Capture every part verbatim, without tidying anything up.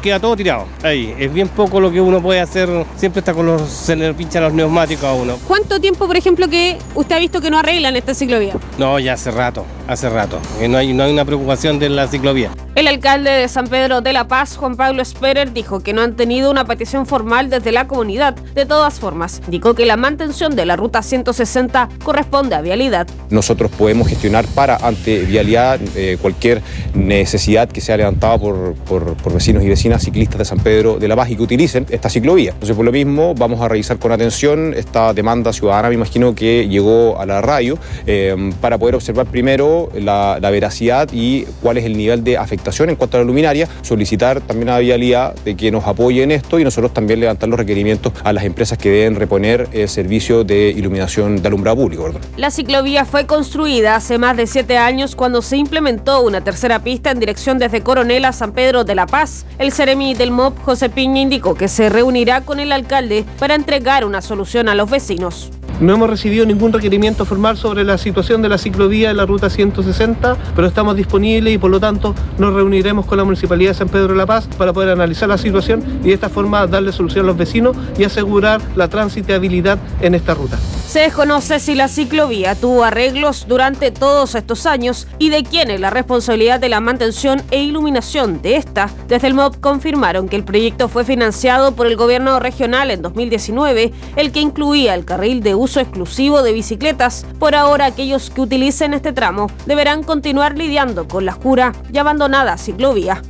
queda todo tirado. Ahí, es bien poco lo que uno puede hacer, siempre está con los, se le pinchan los neumáticos a uno. ¿Cuánto tiempo, por ejemplo, que usted ha visto que no arreglan esta ciclovía? No, ya hace rato, hace rato, que no hay, no hay una preocupación de la ciclovía. El alcalde de San Pedro de la Paz, Juan Pablo Sperer, dijo que no han tenido una petición formal desde la comunidad. De todas formas, indicó que la mantención de la ruta ciento sesenta corresponde a Vialidad. Nosotros podemos gestionar para ante Vialidad eh, cualquier necesidad que sea levantada por, por, por vecinos y vecinas ciclistas de San Pedro de la Paz y que utilicen esta ciclovía. Entonces, por lo mismo, vamos a revisar con atención esta demanda ciudadana, me imagino que llegó a la radio, eh, para poder observar primero la, la veracidad y cuál es el nivel de afectación en cuanto a la luminaria, solicitar también a Vialidad de que nos apoye en esto y nosotros también levantar los requerimientos a las empresas que deben reponer el servicio de iluminación de alumbrado público. ¿Verdad? La ciclovía fue construida hace más de siete años cuando se implementó una tercera pista en dirección desde Coronel a San Pedro de la Paz. El seremi del M O P, José Piña, indicó que se reunirá con el alcalde para entregar una solución a los vecinos. No hemos recibido ningún requerimiento formal sobre la situación de la ciclovía de la ruta ciento sesenta, pero estamos disponibles y por lo tanto nos reuniremos con la Municipalidad de San Pedro de la Paz para poder analizar la situación y de esta forma darle solución a los vecinos y asegurar la transitabilidad en esta ruta. Se desconoce si la ciclovía tuvo arreglos durante todos estos años y de quién es la responsabilidad de la mantención e iluminación de esta. Desde el M O P confirmaron que el proyecto fue financiado por el gobierno regional en dos mil diecinueve, el que incluía el carril de uso exclusivo de bicicletas. Por ahora, aquellos que utilicen este tramo deberán continuar lidiando con la oscura y abandonada ciclovía.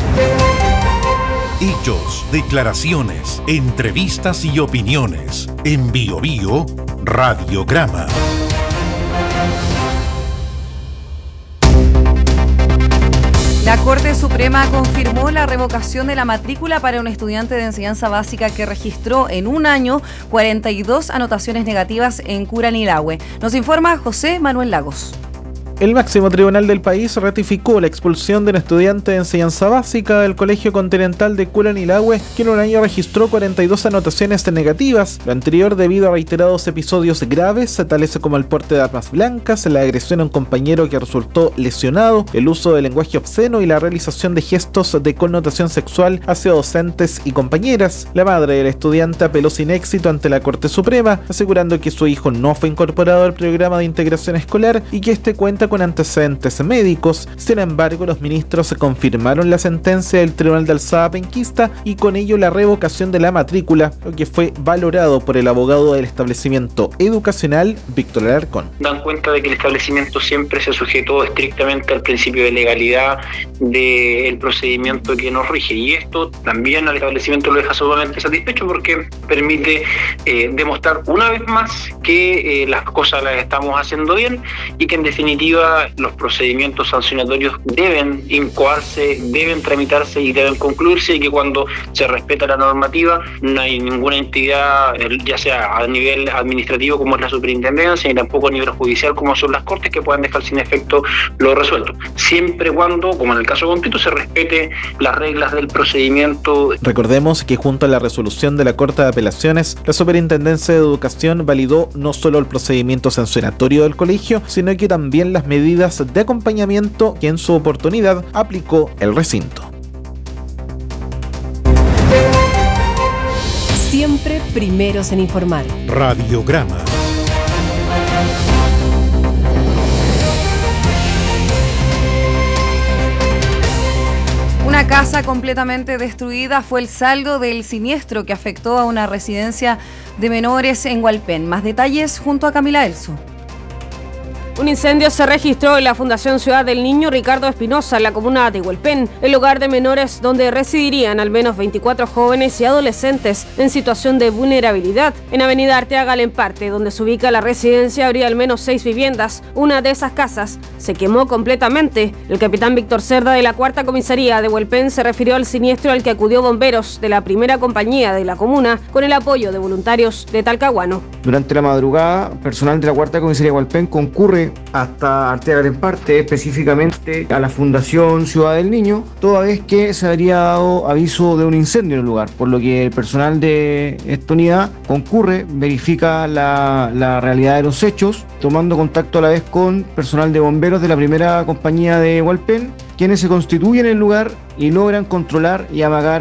Hechos, declaraciones, entrevistas y opiniones. En Bio Bio, Radiograma. La Corte Suprema confirmó la revocación de la matrícula para un estudiante de enseñanza básica que registró en un año cuarenta y dos anotaciones negativas en Curanilahue. Nos informa José Manuel Lagos. El máximo tribunal del país ratificó la expulsión de un estudiante de enseñanza básica del Colegio Continental de Curanilahue, que en un año registró cuarenta y dos anotaciones negativas, lo anterior debido a reiterados episodios graves, tales como el porte de armas blancas, la agresión a un compañero que resultó lesionado, el uso de lenguaje obsceno y la realización de gestos de connotación sexual hacia docentes y compañeras. La madre del estudiante apeló sin éxito ante la Corte Suprema, asegurando que su hijo no fue incorporado al programa de integración escolar y que este cuenta con antecedentes médicos. Sin embargo, los ministros confirmaron la sentencia del Tribunal de Alzada Penquista y con ello la revocación de la matrícula, lo que fue valorado por el abogado del establecimiento educacional, Víctor Alarcón. Dan cuenta de que el establecimiento siempre se sujetó estrictamente al principio de legalidad del procedimiento que nos rige, y esto también al establecimiento lo deja sumamente satisfecho porque permite eh, demostrar una vez más que eh, las cosas las estamos haciendo bien y que en definitiva los procedimientos sancionatorios deben incoarse, deben tramitarse y deben concluirse, y que cuando se respeta la normativa no hay ninguna entidad, ya sea a nivel administrativo como es la superintendencia, ni tampoco a nivel judicial como son las cortes, que puedan dejar sin efecto lo resuelto, siempre y cuando, como en el caso concreto, se respete las reglas del procedimiento. Recordemos que junto a la resolución de la Corte de Apelaciones, la Superintendencia de Educación validó no solo el procedimiento sancionatorio del colegio, sino que también las medidas de acompañamiento que en su oportunidad aplicó el recinto. Siempre primeros en informar. Radiograma. Una casa completamente destruida fue el saldo del siniestro que afectó a una residencia de menores en Hualpén. Más detalles junto a Camila Elso. Un incendio se registró en la Fundación Ciudad del Niño Ricardo Espinosa, en la comuna de Hualpén, el hogar de menores donde residirían al menos veinticuatro jóvenes y adolescentes en situación de vulnerabilidad. En Avenida Arteaga Lemparte, donde se ubica la residencia, habría al menos seis viviendas. Una de esas casas se quemó completamente. El capitán Víctor Cerda de la Cuarta Comisaría de Hualpén se refirió al siniestro al que acudió bomberos de la primera compañía de la comuna con el apoyo de voluntarios de Talcahuano. Durante la madrugada, personal de la Cuarta Comisaría de Hualpén concurre hasta Arteaga Lemparte, específicamente a la Fundación Ciudad del Niño, toda vez que se habría dado aviso de un incendio en el lugar, por lo que el personal de esta unidad concurre, verifica la, la realidad de los hechos, tomando contacto a la vez con personal de bomberos de la primera compañía de Hualpén, quienes se constituyen en el lugar y logran controlar y amagar